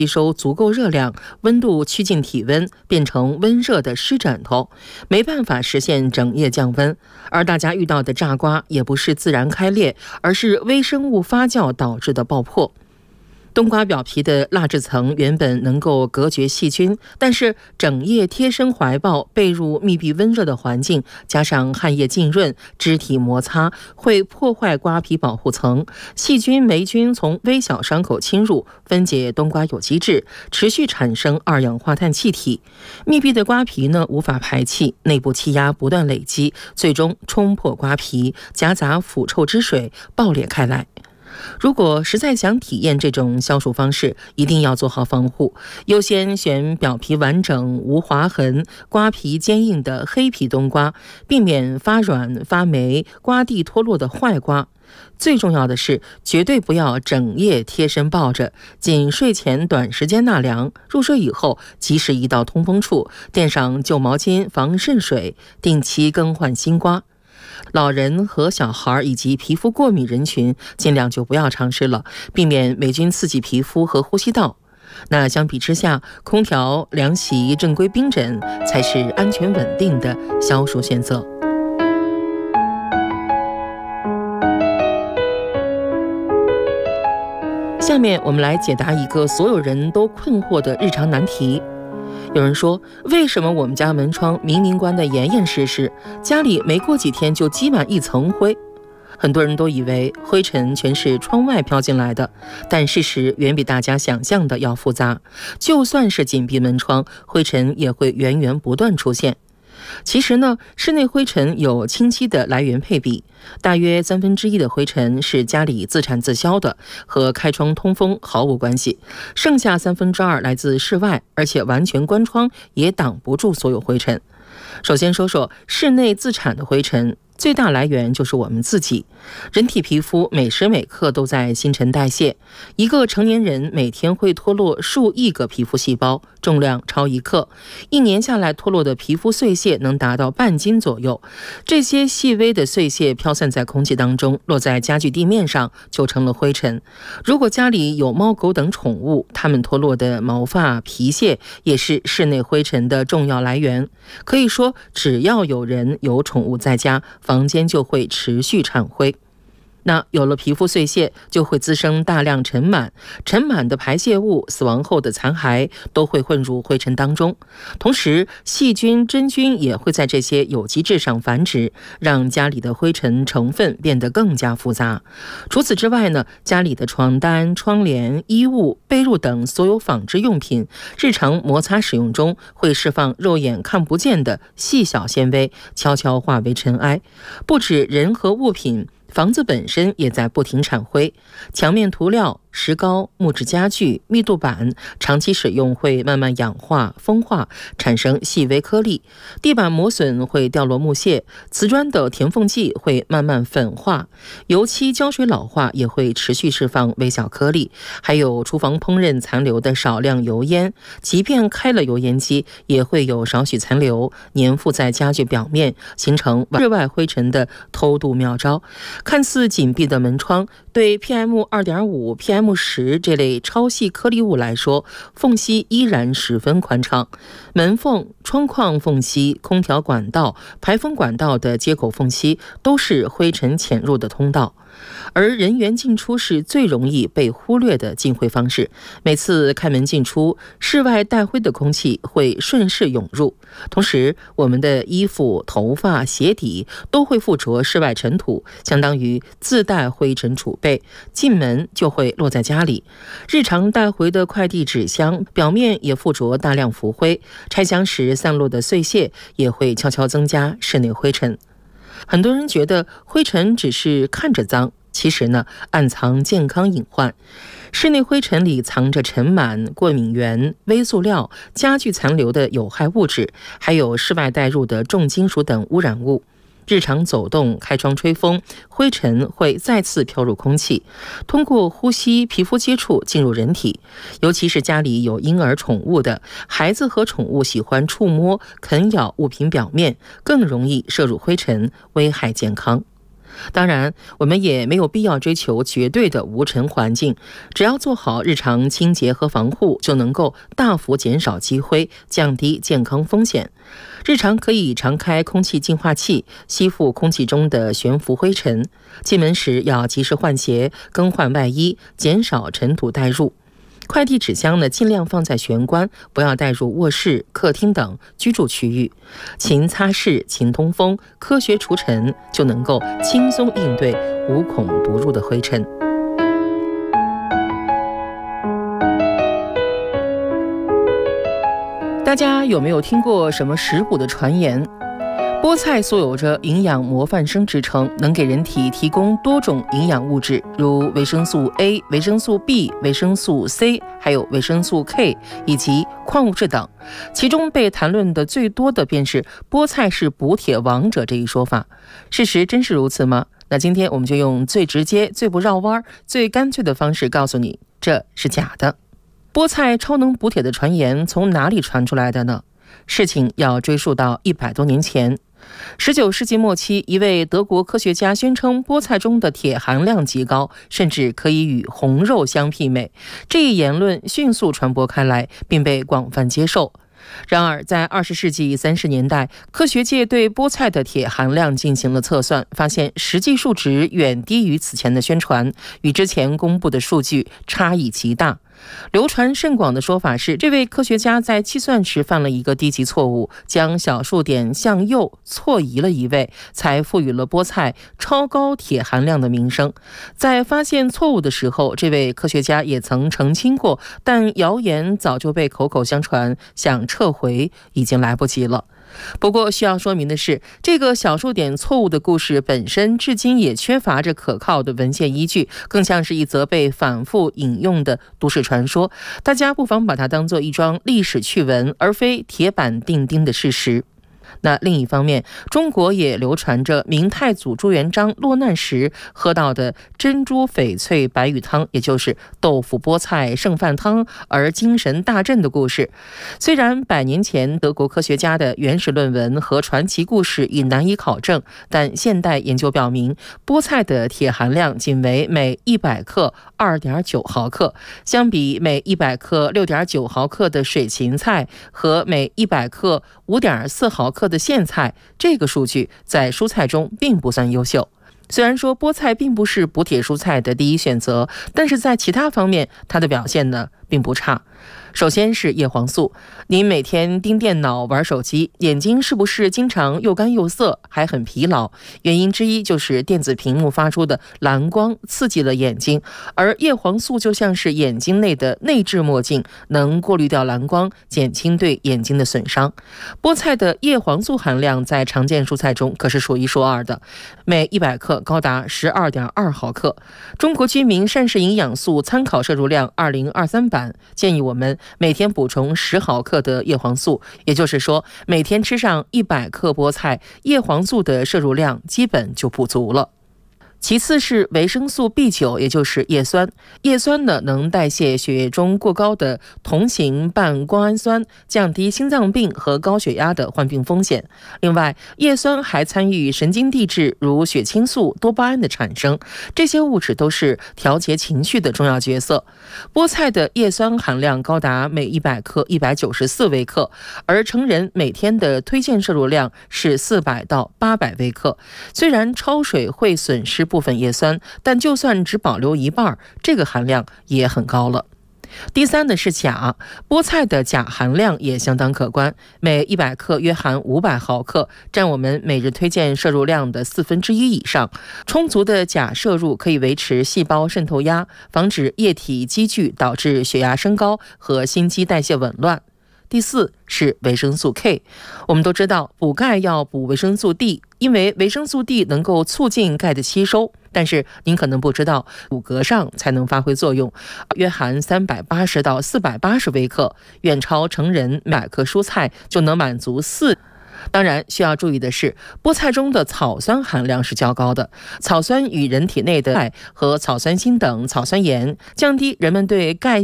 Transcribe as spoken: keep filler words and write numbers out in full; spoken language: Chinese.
吸收足够热量，温度趋近体温，变成温热的湿枕头，没办法实现整夜降温。而大家遇到的炸瓜也不是自然开裂，而是微生物发酵导致的爆破。冬瓜表皮的蜡质层原本能够隔绝细菌，但是整夜贴身怀抱，被入密闭温热的环境，加上汗液浸润、肢体摩擦，会破坏瓜皮保护层。细菌、霉菌从微小伤口侵入，分解冬瓜有机质，持续产生二氧化碳气体。密闭的瓜皮呢，无法排气，内部气压不断累积，最终冲破瓜皮，夹杂腐臭之水爆裂开来。如果实在想体验这种消暑方式，一定要做好防护，优先选表皮完整、无划痕、瓜皮坚硬的黑皮冬瓜，避免发软、发霉、瓜蒂脱落的坏瓜。最重要的是，绝对不要整夜贴身抱着，仅睡前短时间纳凉，入睡以后及时移到通风处，垫上旧毛巾防渗水，定期更换新瓜。老人和小孩以及皮肤过敏人群尽量就不要尝试了，避免霉菌刺激皮肤和呼吸道。那相比之下，空调、凉席、正规冰枕才是安全稳定的消暑选择。下面我们来解答一个所有人都困惑的日常难题。有人说，为什么我们家门窗明明关得严严实实，家里没过几天就积满一层灰？很多人都以为灰尘全是窗外飘进来的，但事实远比大家想象的要复杂。就算是紧闭门窗，灰尘也会源源不断出现。其实呢，室内灰尘有清晰的来源配比，大约三分之一的灰尘是家里自产自销的，和开窗通风毫无关系，剩下三分之二来自室外，而且完全关窗也挡不住所有灰尘。首先说说室内自产的灰尘，最大来源就是我们自己。人体皮肤每时每刻都在新陈代谢，一个成年人每天会脱落数亿个皮肤细胞，重量超一克，一年下来脱落的皮肤碎屑能达到半斤左右。这些细微的碎屑飘散在空气当中，落在家具地面上就成了灰尘。如果家里有猫狗等宠物，它们脱落的毛发、皮屑也是室内灰尘的重要来源。可以说，只要有人有宠物在家，房间就会持续产灰。那有了皮肤碎屑，就会滋生大量尘螨，尘螨的排泄物、死亡后的残骸都会混入灰尘当中。同时，细菌、真菌也会在这些有机质上繁殖，让家里的灰尘成分变得更加复杂。除此之外呢，家里的床单、窗帘、衣物、被褥等所有纺织用品，日常摩擦使用中会释放肉眼看不见的细小纤维，悄悄化为尘埃。不止人和物品，房子本身也在不停产灰，墙面涂料、石膏、木质家具、密度板长期使用会慢慢氧化、风化，产生细微颗粒；地板磨损会掉落木屑，瓷砖的填缝剂会慢慢粉化，油漆胶水老化也会持续释放微小颗粒，还有厨房烹饪残留的少量油烟，即便开了油烟机，也会有少许残留粘附在家具表面，形成室外灰尘的偷渡妙招。看似紧闭的门窗，对 P M 二点五、P M 十 这类超细颗粒物来说，缝隙依然十分宽敞。门缝、窗框缝隙、空调管道、排风管道的接口缝隙都是灰尘潜入的通道。而人员进出是最容易被忽略的进灰方式。每次开门进出，室外带灰的空气会顺势涌入，同时我们的衣服、头发、鞋底都会附着室外尘土，相当于自带灰尘储备，进门就会落在家里。日常带回的快递纸箱表面也附着大量浮灰，拆箱时散落的碎屑也会悄悄增加室内灰尘。很多人觉得灰尘只是看着脏，其实呢，暗藏健康隐患。室内灰尘里藏着尘螨、过敏原、微塑料、家具残留的有害物质，还有室外带入的重金属等污染物。日常走动、开窗吹风，灰尘会再次飘入空气，通过呼吸、皮肤接触进入人体。尤其是家里有婴儿宠物的，孩子和宠物喜欢触摸、啃咬物品表面，更容易摄入灰尘，危害健康。 当然，我们也没有必要追求绝对的无尘环境，只要做好日常清洁和防护，就能够大幅减少积灰，降低健康风险。日常可以常开空气净化器，吸附空气中的悬浮灰尘。进门时要及时换鞋、更换外衣，减少尘土带入。快递纸箱呢，尽量放在玄关，不要带入卧室、客厅等居住区域。勤擦拭、勤通风，科学除尘，就能够轻松应对无孔不入的灰尘。大家有没有听过什么食补的传言？菠菜素有着营养模范生之称，能给人体提供多种营养物质，如维生素 A、维生素 B、维生素 C， 还有维生素 K 以及矿物质等。其中被谈论的最多的便是菠菜是补铁王者这一说法。事实真是如此吗？那今天我们就用最直接、最不绕弯、最干脆的方式告诉你，这是假的。菠菜超能补铁的传言从哪里传出来的呢？事情要追溯到一百多年前。十九世纪末期，一位德国科学家宣称菠菜中的铁含量极高，甚至可以与红肉相媲美。这一言论迅速传播开来，并被广泛接受。然而，在二十世纪三十年代，科学界对菠菜的铁含量进行了测算，发现实际数值远低于此前的宣传，与之前公布的数据差异极大。流传甚广的说法是，这位科学家在计算时犯了一个低级错误，将小数点向右错移了一位，才赋予了菠菜超高铁含量的名声。在发现错误的时候，这位科学家也曾澄清过，但谣言早就被口口相传，想撤回已经来不及了。不过需要说明的是，这个小数点错误的故事本身至今也缺乏着可靠的文献依据，更像是一则被反复引用的都市传说。大家不妨把它当作一桩历史趣闻，而非铁板钉钉的事实。那另一方面，中国也流传着明太祖朱元璋落难时喝到的珍珠翡翠白玉汤，也就是豆腐菠菜剩饭汤而精神大振的故事。虽然百年前德国科学家的原始论文和传奇故事已难以考证，但现代研究表明，菠菜的铁含量仅为每一百克 二点九毫克，相比每一百克 六点九毫克的水芹菜和每一百克 五点四毫克的苋菜，这个数据在蔬菜中并不算优秀。虽然说菠菜并不是补铁蔬菜的第一选择，但是在其他方面它的表现呢并不差。首先是叶黄素，您每天盯电脑玩手机，眼睛是不是经常又干又涩，还很疲劳？原因之一就是电子屏幕发出的蓝光刺激了眼睛，而叶黄素就像是眼睛内的内置墨镜，能过滤掉蓝光，减轻对眼睛的损伤。菠菜的叶黄素含量在常见蔬菜中可是数一数二的，每一百克高达 十二点二毫克。中国居民膳食营养素参考摄入量二零二三版建议我们每天补充十毫克的叶黄素，也就是说，每天吃上一百克菠菜，叶黄素的摄入量基本就补足了。其次是维生素 B 九， 也就是叶酸。叶酸呢，能代谢血液中过高的同型半胱氨酸，降低心脏病和高血压的患病风险。另外，叶酸还参与神经递质，如血清素、多巴胺的产生，这些物质都是调节情绪的重要角色。菠菜的叶酸含量高达每一百克一百九十四微克，而成人每天的推荐摄入量是四百到八百微克。虽然焯水会损失部分叶酸，但就算只保留一半，这个含量也很高了。第三的是钾，菠菜的钾含量也相当可观，每一百克约含五百毫克，占我们每日推荐摄入量的四分之一以上。充足的钾摄入可以维持细胞渗透压，防止液体积聚导致血压升高和心肌代谢紊乱。第四是维生素 K， 我们都知道补钙要补维生素 D， 因为维生素 D 能够促进钙的吸收，但是您可能不知道，骨骼上才能发挥作用，约含三百八十到四百八十微克，远超成人每百克蔬菜就能满足四。当然需要注意的是，菠菜中的草酸含量是较高的，草酸与人体内的钙和草酸锌等草酸盐，降低人们对钙